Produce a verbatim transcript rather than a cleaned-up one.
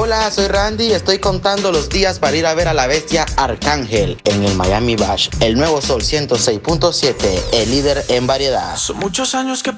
Hola, soy Randy y estoy contando los días para ir a ver a la bestia Arcángel en el Miami Bash. El Nuevo Sol ciento seis punto siete, el líder en variedad. Son muchos años que